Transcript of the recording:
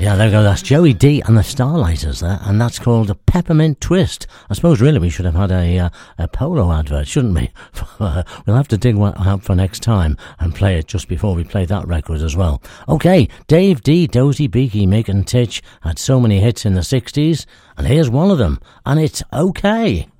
Yeah, there we go. That's Joey D and the Starlighters there, and that's called a Peppermint Twist. I suppose really we should have had a polo advert, shouldn't we? We'll have to dig one out for next time and play it just before we play that record as well. Okay, Dave D, Dozy Beaky, Mick and Titch had so many hits in the 60s, and here's one of them, and it's Okay.